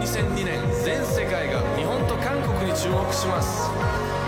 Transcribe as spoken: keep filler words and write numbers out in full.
にせんにねん全世界が日本と韓国に注目します。